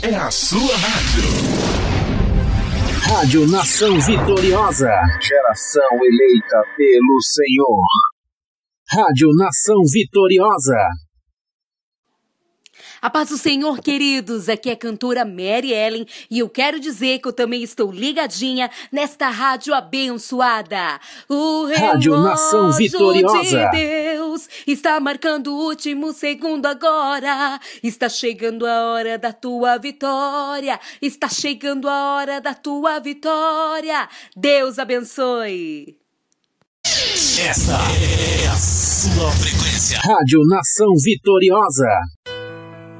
É a sua rádio. Rádio Nação Vitoriosa. Geração eleita pelo Senhor. Rádio Nação Vitoriosa. A paz do Senhor, queridos, aqui é a cantora Mary Ellen e eu quero dizer que eu também estou ligadinha nesta rádio abençoada. O Rádio Nação Vitoriosa. de Deus está marcando o último segundo agora. Está chegando a hora da tua vitória. Está chegando a hora da tua vitória. Deus abençoe. Essa é a sua frequência. Rádio Nação Vitoriosa.